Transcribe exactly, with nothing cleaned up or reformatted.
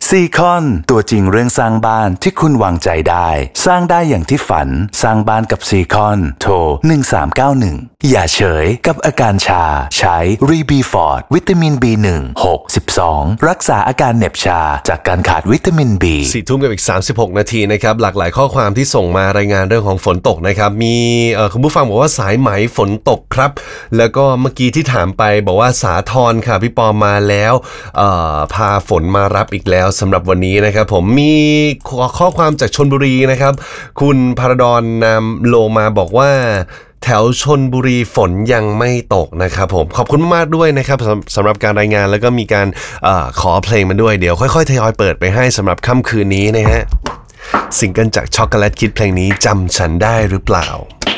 ซีคอนตัวจริงเรื่องสร้างบ้านที่คุณวางใจได้สร้างได้อย่างที่ฝันสร้างบ้านกับซีคอนโทรหนึ่งสามเก้าหนึ่งอย่าเฉยกับอาการชาใช้รีบีฟอร์ดวิตามิน บี หนึ่ง หก สิบสองรักษาอาการเหน็บชาจากการขาดวิตามิน B สี่ทุ่มกับอีกสามสิบหกนาทีนะครับหลากหลายข้อความที่ส่งมารายงานเรื่องของฝนตกนะครับมีเอ่อคุณผู้ฟังบอกว่าสายไหมฝนตกครับแล้วก็เมื่อกี้ที่ถามไปบอกว่าสาทรค่ะพี่ปอมาแล้วเอ่อพาฝนมารับอีกแล้วสำหรับวันนี้นะครับผมมีข้อความจากชลบุรีนะครับคุณพารดอนนามโลมาบอกว่าแถวชลบุรีฝนยังไม่ตกนะครับผมขอบคุณมากด้วยนะครับสำสำหรับการรายงานแล้วก็มีการเอ่อขอเพลงมาด้วยเดี๋ยวค่อยๆทยอยเปิดไปให้สำหรับค่ำคืนนี้นะฮะซิงเกิลจากช็อกโกแลตคิดเพลงนี้จำฉันได้หรือเปล่า